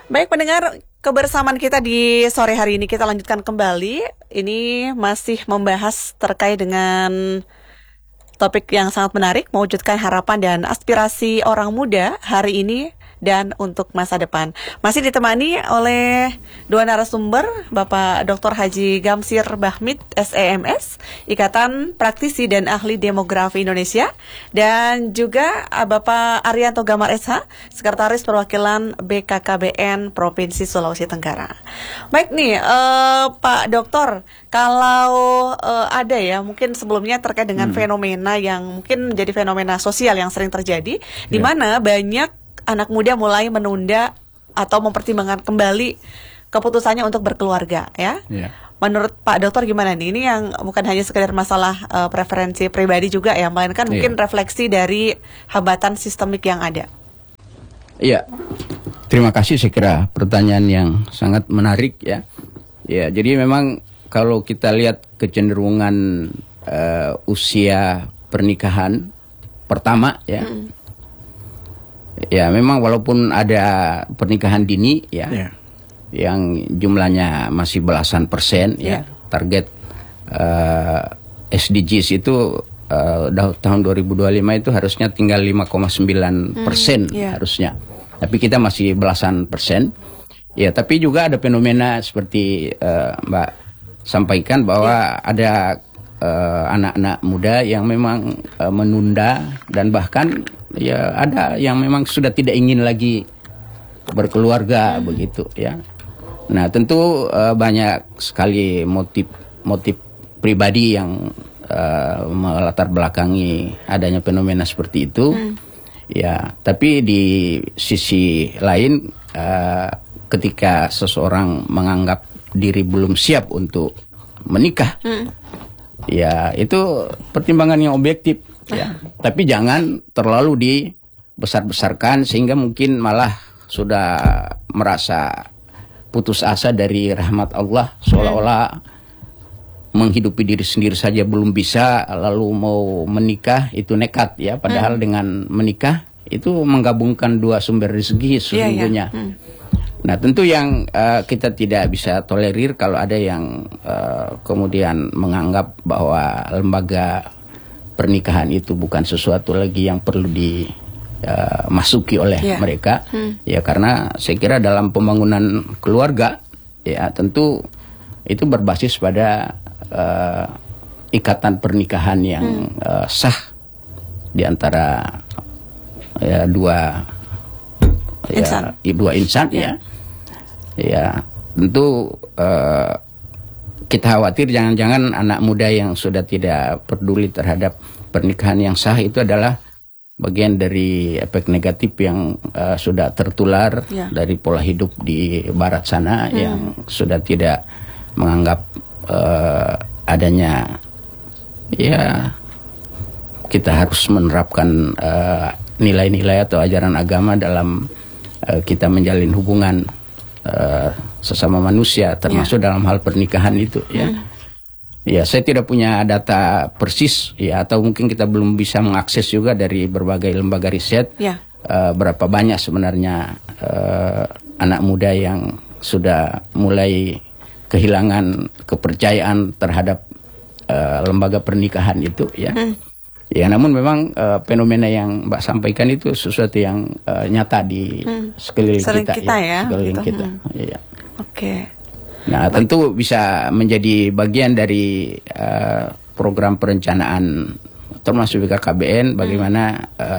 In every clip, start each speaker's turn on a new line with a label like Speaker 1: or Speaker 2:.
Speaker 1: Baik pendengar, kebersamaan kita di sore hari ini kita lanjutkan kembali. Ini masih membahas terkait dengan topik yang sangat menarik, mewujudkan harapan dan aspirasi orang muda hari ini dan untuk masa depan. Masih ditemani oleh dua narasumber, Bapak Dr. Haji Gamsir Bahmid, SEMS, Ikatan Praktisi dan Ahli Demografi Indonesia, dan juga Bapak Arianto Gamar SH, Sekretaris Perwakilan BKKBN Provinsi Sulawesi Tenggara. Baik nih, Pak Dokter, kalau ada ya, mungkin sebelumnya terkait dengan fenomena yang mungkin menjadi fenomena sosial yang sering terjadi, di mana banyak anak muda mulai menunda atau mempertimbangkan kembali keputusannya untuk berkeluarga, ya. Menurut Pak Dokter gimana nih? Ini yang bukan hanya sekedar masalah preferensi pribadi juga ya, melainkan mungkin refleksi dari hambatan sistemik yang ada.
Speaker 2: Iya, terima kasih, saya kira pertanyaan yang sangat menarik ya. Ya, jadi memang kalau kita lihat kecenderungan usia pernikahan pertama ya. Ya, memang walaupun ada pernikahan dini ya, yang jumlahnya masih belasan persen ya, target SDGs itu tahun 2025 itu harusnya tinggal 5,9% harusnya. Tapi kita masih belasan persen. Ya, tapi juga ada fenomena seperti Mbak sampaikan bahwa ada anak-anak muda yang memang menunda dan bahkan ya ada yang memang sudah tidak ingin lagi berkeluarga begitu ya. Nah, tentu banyak sekali motif pribadi yang melatar belakangi adanya fenomena seperti itu. Ya, tapi di sisi lain ketika seseorang menganggap diri belum siap untuk menikah, ya itu pertimbangan yang objektif ya. Tapi jangan terlalu dibesar-besarkan sehingga mungkin malah sudah merasa putus asa dari rahmat Allah, seolah-olah menghidupi diri sendiri saja belum bisa, lalu mau menikah itu nekat ya. Padahal dengan menikah itu menggabungkan dua sumber rezeki sesungguhnya. Nah, tentu yang kita tidak bisa tolerir kalau ada yang kemudian menganggap bahwa lembaga pernikahan itu bukan sesuatu lagi yang perlu dimasuki oleh mereka. Ya, karena saya kira dalam pembangunan keluarga ya tentu itu berbasis pada ikatan pernikahan yang sah di antara dua insan ya. Ya, tentu kita khawatir jangan-jangan anak muda yang sudah tidak peduli terhadap pernikahan yang sah itu adalah bagian dari efek negatif yang sudah tertular dari pola hidup di barat sana yang sudah tidak menganggap adanya ya kita harus menerapkan nilai-nilai atau ajaran agama dalam kita menjalin hubungan sesama manusia, termasuk dalam hal pernikahan itu ya. Ya, saya tidak punya data persis ya, atau mungkin kita belum bisa mengakses juga dari berbagai lembaga riset berapa banyak sebenarnya anak muda yang sudah mulai kehilangan kepercayaan terhadap lembaga pernikahan itu ya. Ya, namun memang fenomena yang Mbak sampaikan itu sesuatu yang nyata di sekeliling kita ya. Sekeliling gitu. Kita. Ya.
Speaker 1: Oke.
Speaker 2: Nah, tentu bisa menjadi bagian dari program perencanaan termasuk BKKBN bagaimana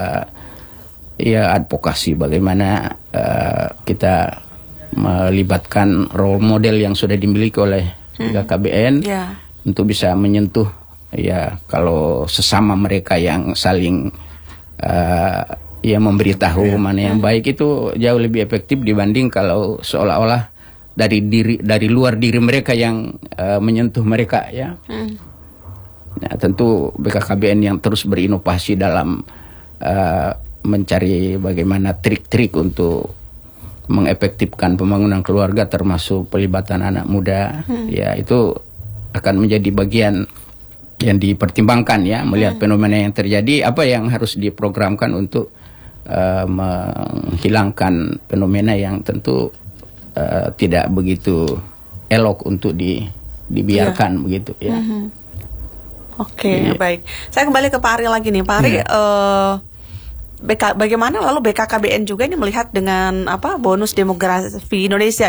Speaker 2: ya advokasi, bagaimana kita melibatkan role model yang sudah dimiliki oleh BKKBN untuk bisa menyentuh ya kalau sesama mereka yang saling ya memberitahu mana yang baik itu jauh lebih efektif dibanding kalau seolah-olah dari luar diri mereka yang menyentuh mereka ya. Nah, tentu BKKBN yang terus berinovasi dalam mencari bagaimana trik-trik untuk mengefektifkan pembangunan keluarga termasuk pelibatan anak muda ya itu akan menjadi bagian yang dipertimbangkan ya, melihat fenomena yang terjadi, apa yang harus diprogramkan untuk menghilangkan fenomena yang tentu tidak begitu elok untuk dibiarkan begitu ya.
Speaker 1: Oke, baik. Saya kembali ke Pak Ari lagi nih, Pak Ari. Bagaimana lalu BKKBN juga ini melihat dengan bonus demografi Indonesia,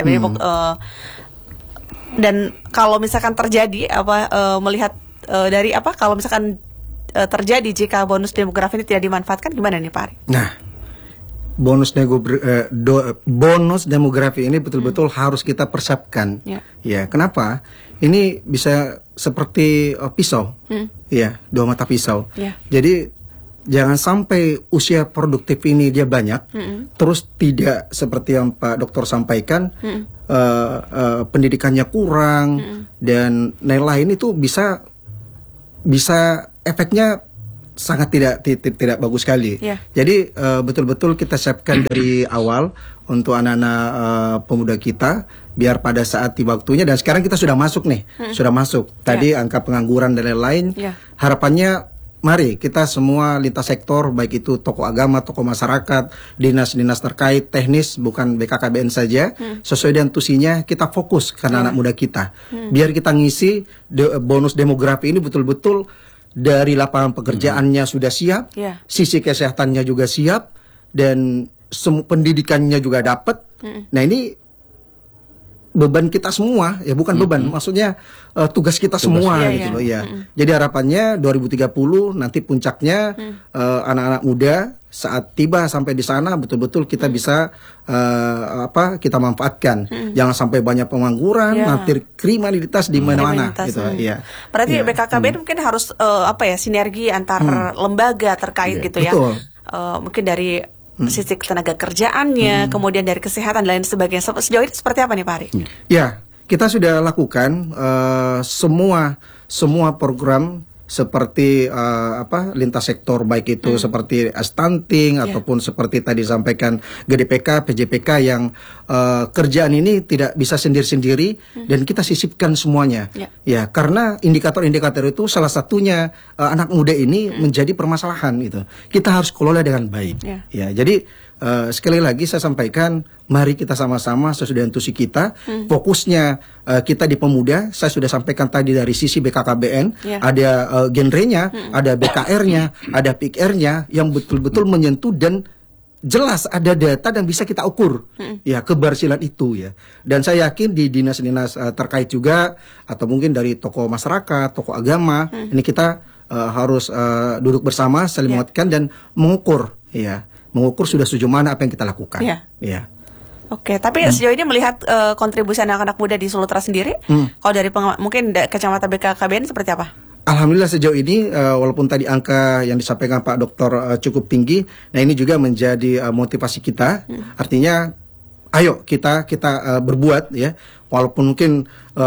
Speaker 1: dan kalau misalkan terjadi melihat dari kalau misalkan terjadi jika bonus demografi ini tidak dimanfaatkan, gimana nih Pak Ari?
Speaker 3: Nah, bonus demografi ini betul-betul harus kita persiapkan. Ya, kenapa? Ini bisa seperti pisau, ya, dua mata pisau. Jadi jangan sampai usia produktif ini dia banyak, terus tidak seperti yang Pak Dokter sampaikan, pendidikannya kurang, dan lain-lain itu bisa efeknya sangat tidak bagus sekali. Jadi betul-betul kita siapkan dari awal untuk anak-anak pemuda kita, biar pada saat tiba waktunya, dan sekarang kita sudah masuk nih, sudah masuk. Tadi angka pengangguran dan lain-lain, harapannya mari kita semua lintas sektor, baik itu tokoh agama, tokoh masyarakat, dinas-dinas terkait, teknis, bukan BKKBN saja, sesuai dengan tusinya kita fokus ke anak muda kita. Biar kita ngisi bonus demografi ini betul-betul dari lapangan pekerjaannya sudah siap, sisi kesehatannya juga siap, dan pendidikannya juga dapat. Nah, ini beban kita semua, ya bukan beban, maksudnya tugas kita semua gitu loh ya. Jadi harapannya 2030 nanti puncaknya anak-anak muda saat tiba sampai di sana betul-betul kita bisa kita manfaatkan. Jangan sampai banyak pengangguran, nanti kriminalitas di mana-mana gitu ya.
Speaker 1: Berarti BKKBN mungkin harus sinergi antar lembaga terkait gitu ya. Mungkin dari sisi tenaga kerjaannya, kemudian dari kesehatan dan lain sebagainya. Sejauh ini seperti apa nih Pak Ari?
Speaker 3: Ya, kita sudah lakukan semua program seperti lintas sektor, baik itu seperti stunting ataupun seperti tadi sampaikan GDPK, PJPK yang kerjaan ini tidak bisa sendiri-sendiri dan kita sisipkan semuanya. Ya, karena indikator-indikator itu salah satunya anak muda ini menjadi permasalahan gitu. Kita harus kelola dengan baik. Ya, jadi sekali lagi saya sampaikan, mari kita sama-sama sesuai dengan tusi kita, fokusnya kita di pemuda. Saya sudah sampaikan tadi dari sisi BKKBN, ada genrenya, ada BKR-nya, ada PIKR-nya yang betul-betul menyentuh dan jelas ada data dan bisa kita ukur ya keberhasilan itu ya. Dan saya yakin di dinas-dinas terkait juga, atau mungkin dari tokoh masyarakat, tokoh agama, ini kita harus duduk bersama, saling menguatkan dan mengukur ya. Mengukur sudah sejauh mana apa yang kita lakukan. Oke, tapi sejauh ini melihat kontribusi anak-anak muda di Sultra sendiri, kalau dari mungkin kacamata BKKBN seperti apa? Alhamdulillah sejauh ini walaupun tadi angka yang disampaikan Pak Dokter cukup tinggi, nah ini juga menjadi motivasi kita. Artinya, ayo kita berbuat ya, walaupun mungkin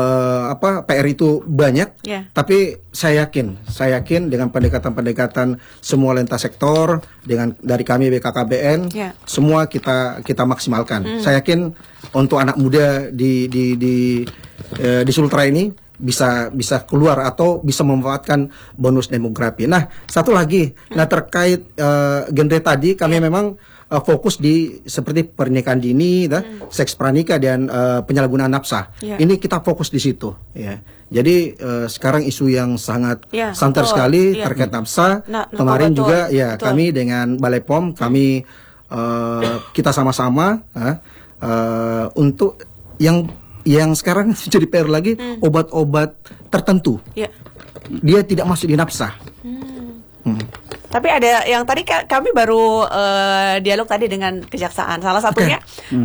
Speaker 3: PR itu banyak, tapi saya yakin dengan pendekatan semua lintas sektor, dengan dari kami BKKBN, semua kita maksimalkan. Saya yakin untuk anak muda di Sultra ini bisa keluar atau bisa memanfaatkan bonus demografi. Nah, satu lagi, terkait genre tadi kami memang fokus di seperti pernikahan dini, seks pranikah dan penyalahgunaan nafsa. Ini kita fokus di situ. Ya. Jadi sekarang isu yang sangat santer sekali terkait nafsa. Kemarin juga kami dengan Balai POM kami kita sama-sama untuk yang sekarang jadi PR lagi obat-obat tertentu. Dia tidak masuk di nafsa. Tapi ada yang tadi kami baru dialog tadi dengan kejaksaan. Salah satunya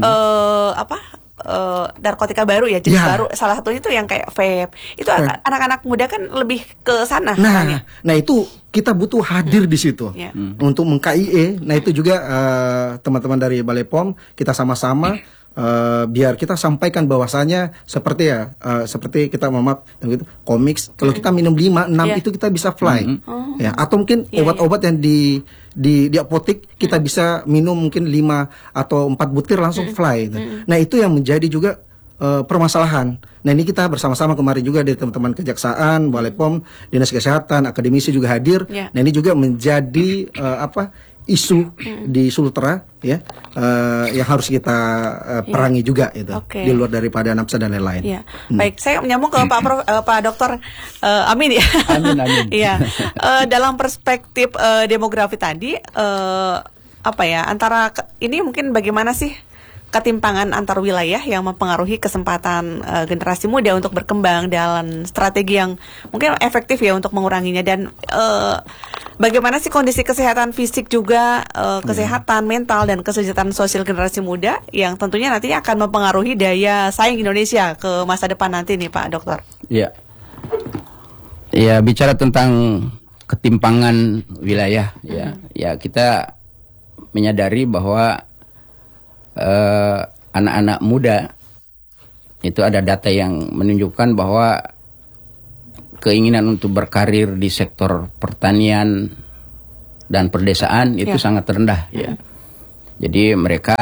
Speaker 3: narkotika baru ya, jenis baru. Salah satunya itu yang kayak vape. Itu anak-anak muda kan lebih ke sana. Nah itu kita butuh hadir di situ untuk meng-KIE. Nah itu juga teman-teman dari Balai POM kita sama-sama biar kita sampaikan bahwasanya seperti seperti kita gitu, komik kalau kita minum 5-6 itu kita bisa fly ya, atau mungkin obat-obat yang di apotek kita bisa minum mungkin 5 atau 4 butir langsung fly. Nah itu yang menjadi juga permasalahan. Nah ini kita bersama-sama kemarin juga dari teman-teman kejaksaan, Balai POM, Dinas Kesehatan, akademisi juga hadir. Nah ini juga menjadi isu di Sultra ya yang harus kita perangi juga itu di luar daripada nafsa dan lain-lain.
Speaker 1: Ya. Baik, saya menyambung ke Pak Dokter Amin ya.
Speaker 2: Amin.
Speaker 1: Iya. Dalam perspektif demografi tadi antara ini mungkin bagaimana sih ketimpangan antar wilayah yang mempengaruhi kesempatan generasi muda untuk berkembang dalam strategi yang mungkin efektif ya untuk menguranginya, dan bagaimana sih kondisi kesehatan fisik juga, kesehatan mental dan kesejahteraan sosial generasi muda yang tentunya nantinya akan mempengaruhi daya saing Indonesia ke masa depan nanti nih Pak Dokter.
Speaker 2: Iya. Ya, bicara tentang ketimpangan wilayah ya kita menyadari bahwa anak-anak muda itu ada data yang menunjukkan bahwa keinginan untuk berkarir di sektor pertanian dan perdesaan itu sangat rendah ya. Jadi mereka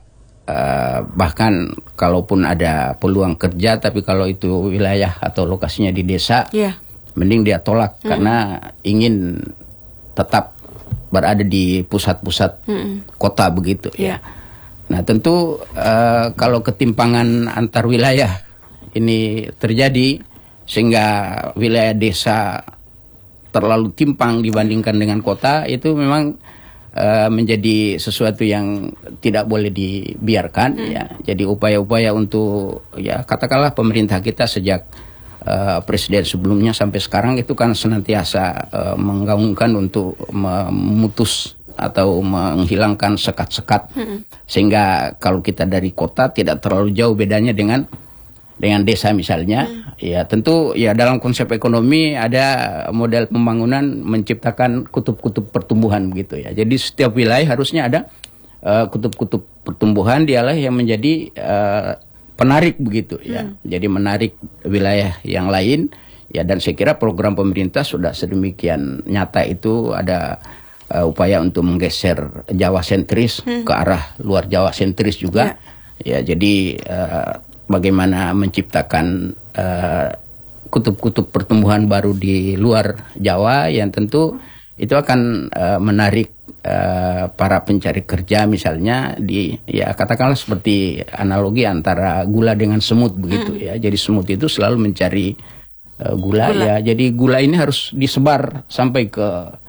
Speaker 2: bahkan kalaupun ada peluang kerja, tapi kalau itu wilayah atau lokasinya di desa, mending dia tolak karena ingin tetap berada di pusat-pusat kota begitu ya. Nah tentu kalau ketimpangan antar wilayah ini terjadi sehingga wilayah desa terlalu timpang dibandingkan dengan kota, itu memang menjadi sesuatu yang tidak boleh dibiarkan ya. Jadi upaya-upaya untuk ya katakanlah pemerintah kita sejak presiden sebelumnya sampai sekarang itu kan senantiasa menggaungkan untuk memutus atau menghilangkan sekat-sekat sehingga kalau kita dari kota tidak terlalu jauh bedanya dengan desa misalnya. Ya tentu ya dalam konsep ekonomi ada model pembangunan menciptakan kutub-kutub pertumbuhan begitu ya. Jadi setiap wilayah harusnya ada kutub-kutub pertumbuhan, dialah yang menjadi penarik begitu ya. Jadi menarik wilayah yang lain ya, dan saya kira program pemerintah sudah sedemikian nyata itu ada upaya untuk menggeser Jawa sentris ke arah luar Jawa sentris juga ya. Jadi bagaimana menciptakan kutub-kutub pertumbuhan baru di luar Jawa yang tentu itu akan menarik para pencari kerja misalnya di ya katakanlah seperti analogi antara gula dengan semut begitu ya. Jadi semut itu selalu mencari gula ya. Jadi gula ini harus disebar sampai ke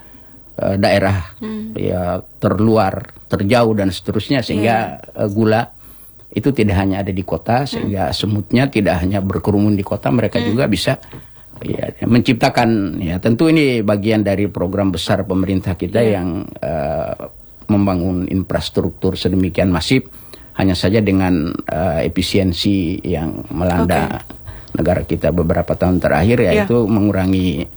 Speaker 2: daerah ya terluar, terjauh dan seterusnya sehingga gula itu tidak hanya ada di kota, sehingga semutnya tidak hanya berkerumun di kota, mereka juga bisa ya menciptakan ya. Tentu ini bagian dari program besar pemerintah kita yang membangun infrastruktur sedemikian masif, hanya saja dengan efisiensi yang melanda negara kita beberapa tahun terakhir yaitu mengurangi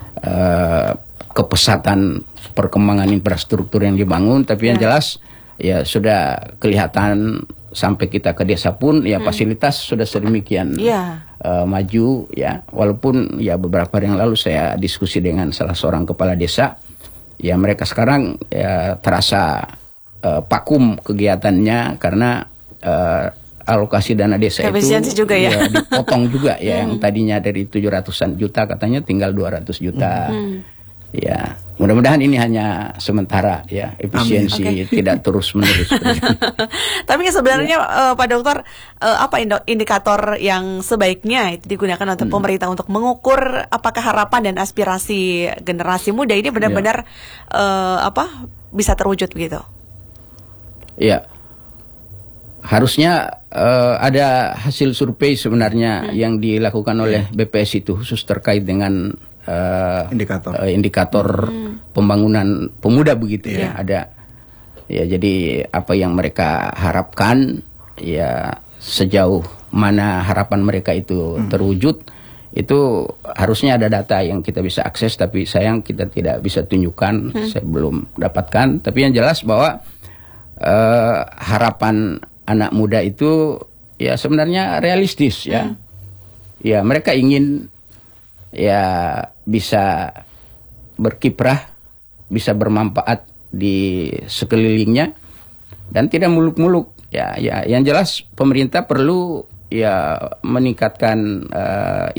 Speaker 2: kepesatan perkembangan infrastruktur yang dibangun. Tapi yang jelas ya sudah kelihatan sampai kita ke desa pun ya fasilitas sudah sedemikian maju ya. Walaupun ya beberapa hari yang lalu saya diskusi dengan salah seorang kepala desa, ya mereka sekarang ya terasa vakum kegiatannya karena alokasi dana desa
Speaker 1: efisiensi
Speaker 2: itu
Speaker 1: juga ya
Speaker 2: dipotong juga ya. Yang tadinya dari 700-an juta katanya tinggal 200 juta. Ya, mudah-mudahan ini hanya sementara ya, efisiensi tidak terus-menerus.
Speaker 1: Tapi sebenarnya Pak Dokter, apa indikator yang sebaiknya itu digunakan untuk pemerintah untuk mengukur apakah harapan dan aspirasi generasi muda ini benar-benar bisa terwujud begitu? Ya,
Speaker 2: harusnya ada hasil survei sebenarnya yang dilakukan oleh BPS itu khusus terkait dengan indikator pembangunan pemuda begitu ya. Ada ya, jadi apa yang mereka harapkan ya, sejauh mana harapan mereka itu terwujud, itu harusnya ada data yang kita bisa akses, tapi sayang kita tidak bisa tunjukkan, saya belum dapatkan. Tapi yang jelas bahwa harapan anak muda itu ya sebenarnya realistis ya. Ya mereka ingin ya bisa berkiprah, bisa bermanfaat di sekelilingnya dan tidak muluk-muluk ya. Ya yang jelas pemerintah perlu ya meningkatkan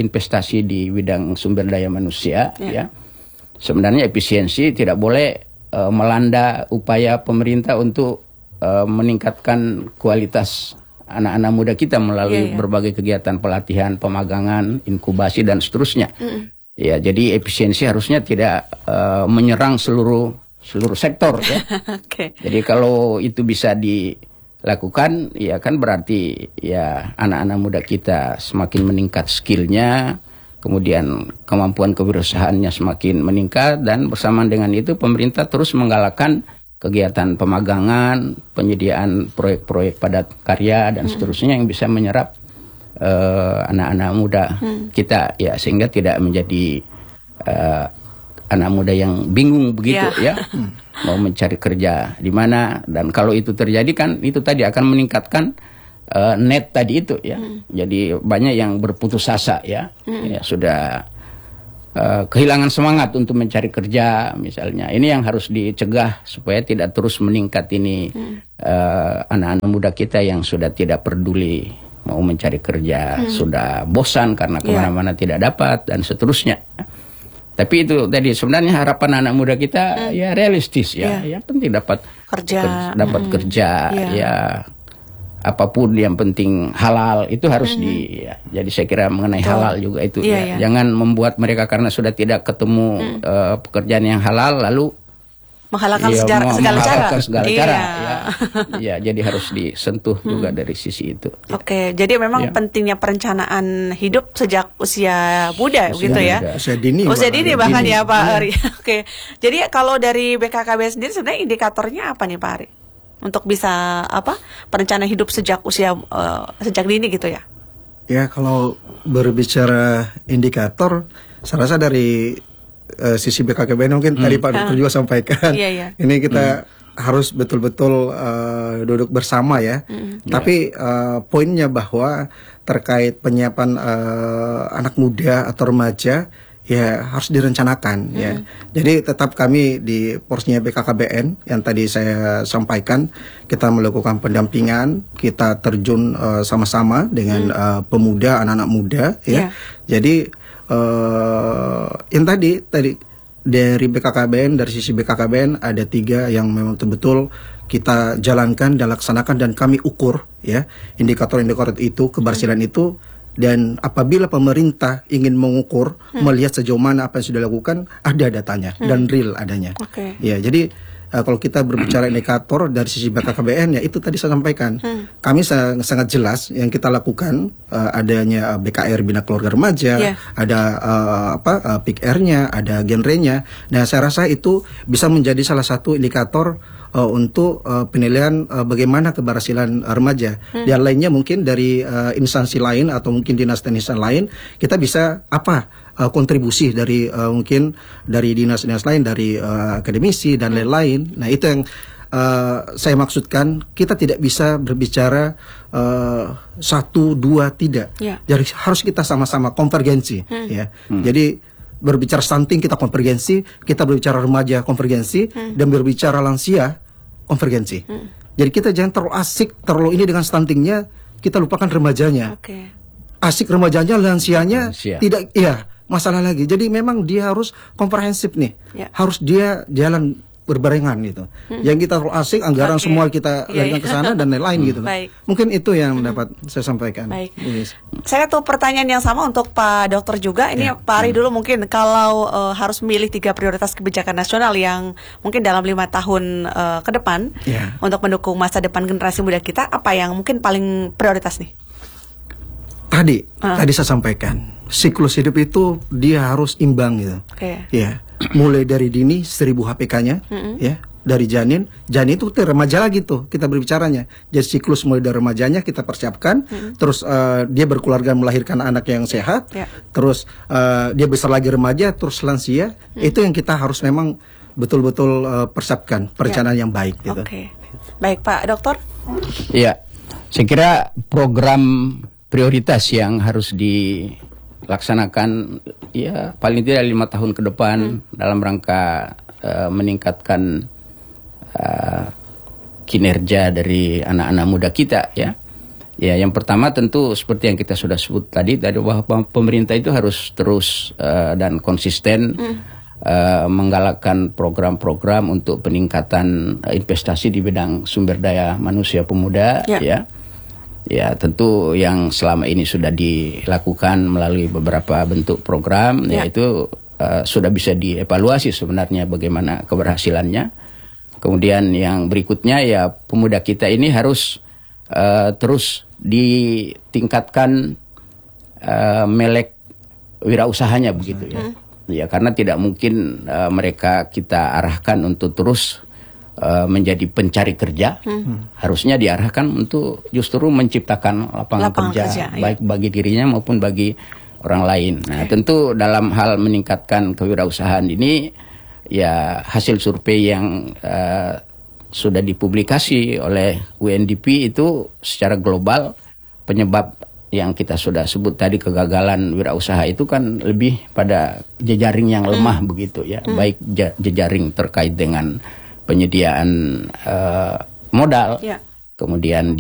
Speaker 2: investasi di bidang sumber daya manusia ya. Sebenarnya efisiensi tidak boleh melanda upaya pemerintah untuk meningkatkan kualitas anak-anak muda kita melalui berbagai kegiatan pelatihan, pemagangan, inkubasi dan seterusnya. Ya, jadi efisiensi harusnya tidak menyerang seluruh sektor ya. Jadi kalau itu bisa dilakukan, ya kan berarti ya anak-anak muda kita semakin meningkat skillnya, kemudian kemampuan kewirausahaannya semakin meningkat, dan bersamaan dengan itu pemerintah terus menggalakkan kegiatan pemagangan, penyediaan proyek-proyek padat karya dan seterusnya yang bisa menyerap anak-anak muda kita ya, sehingga tidak menjadi anak muda yang bingung begitu ya mau mencari kerja di mana. Dan kalau itu terjadi kan itu tadi akan meningkatkan net tadi itu ya. Jadi banyak yang berputus asa ya, ya sudah kehilangan semangat untuk mencari kerja misalnya. Ini yang harus dicegah supaya tidak terus meningkat ini anak-anak muda kita yang sudah tidak peduli mau mencari kerja, sudah bosan karena kemana-mana tidak dapat dan seterusnya. Tapi itu tadi sebenarnya harapan anak muda kita ya realistis ya, yang penting dapat kerja, ya apapun yang penting halal itu harus ya. Jadi saya kira mengenai halal juga itu jangan membuat mereka karena sudah tidak ketemu pekerjaan yang halal lalu
Speaker 1: menghalalkan segala cara. Ya, jadi harus disentuh juga dari sisi itu. Oke, jadi memang pentingnya perencanaan hidup sejak usia muda gitu ya.
Speaker 3: Usia dini
Speaker 1: bahkan ya Pak Ari. Oke. Jadi kalau dari BKKBN sendiri sebenarnya indikatornya apa nih Pak Ari? Untuk bisa perencanaan hidup sejak usia sejak dini gitu ya.
Speaker 3: Ya, kalau berbicara indikator, saya rasa dari sisi BKKBN mungkin tadi Pak Dokter juga sampaikan. Ini kita harus betul-betul duduk bersama ya. Tapi poinnya bahwa terkait penyiapan anak muda atau remaja ya harus direncanakan ya. Jadi tetap kami di porsinya BKKBN yang tadi saya sampaikan, kita melakukan pendampingan, kita terjun sama-sama dengan pemuda, anak-anak muda ya. Jadi yang tadi dari BKKBN, dari sisi BKKBN ada 3 yang memang betul-betul kita jalankan dan laksanakan dan kami ukur ya indikator-indikator itu, keberhasilan itu. Dan apabila pemerintah ingin mengukur, melihat sejauh mana apa yang sudah dilakukan, ada datanya dan real adanya. Ya, jadi kalau kita berbicara indikator dari sisi BKKBN ya itu tadi saya sampaikan. Kami sangat jelas yang kita lakukan adanya BKR Bina Keluarga Remaja, ada PIKR-nya, ada genrenya. Nah, saya rasa itu bisa menjadi salah satu indikator untuk penilaian bagaimana keberhasilan remaja. Dan lainnya mungkin dari instansi lain atau mungkin dinas-dinas lain kita bisa kontribusi dari mungkin dari dinas-dinas lain, dari akademisi dan lain-lain. Nah, itu yang saya maksudkan, kita tidak bisa berbicara 1, 2, tidak. Jadi harus kita sama-sama konvergensi ya. Jadi berbicara stunting kita konvergensi, kita berbicara remaja konvergensi, dan berbicara lansia konvergensi. Jadi kita jangan terlalu asik, terlalu ini dengan stuntingnya, kita lupakan remajanya. Asik remajanya, lansianya tidak, masalah lagi. Jadi memang dia harus komprehensif nih, harus dia jalan berbarengan gitu. Yang kita terlalu asik, anggaran semua kita larikan ke sana dan lain-lain gitu. Mungkin itu yang dapat saya sampaikan.
Speaker 1: Saya tuh pertanyaan yang sama untuk Pak Dokter juga. Ini Pak Ari dulu mungkin kalau harus memilih 3 prioritas kebijakan nasional yang mungkin dalam 5 tahun ke depan untuk mendukung masa depan generasi muda kita, apa yang mungkin paling prioritas nih?
Speaker 3: Tadi saya sampaikan, siklus hidup itu dia harus imbang gitu. Ya, mulai dari dini 1000 HPK-nya, ya, dari janin itu remaja lagi tuh kita berbicaranya. Jadi siklus mulai dari remajanya kita persiapkan, terus dia berkeluarga melahirkan anak yang sehat, terus dia besar lagi remaja, terus lansia. Itu yang kita harus memang betul-betul persiapkan perencanaan yang baik gitu.
Speaker 1: Baik Pak Dokter.
Speaker 2: Ya, saya kira program prioritas yang harus dilaksanakan ya paling tidak 5 tahun ke depan dalam rangka meningkatkan kinerja dari anak-anak muda kita ya. Ya, yang pertama tentu seperti yang kita sudah sebut tadi bahwa pemerintah itu harus terus dan konsisten menggalakkan program-program untuk peningkatan investasi di bidang sumber daya manusia pemuda, ya tentu yang selama ini sudah dilakukan melalui beberapa bentuk program, yaitu sudah bisa dievaluasi sebenarnya bagaimana keberhasilannya. Kemudian yang berikutnya ya pemuda kita ini harus terus ditingkatkan melek wirausahanya begitu ya. Ya karena tidak mungkin mereka kita arahkan untuk terus menjadi pencari kerja. Harusnya diarahkan untuk justru menciptakan lapangan kerja baik bagi dirinya maupun bagi orang lain. Nah, tentu dalam hal meningkatkan kewirausahaan ini ya hasil survei yang sudah dipublikasi oleh UNDP itu secara global penyebab yang kita sudah sebut tadi kegagalan wirausaha itu kan lebih pada jejaring yang lemah begitu ya, baik jejaring terkait dengan penyediaan modal, kemudian